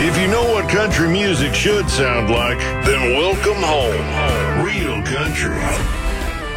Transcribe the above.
If you know what country music should sound like, then welcome home. Real country.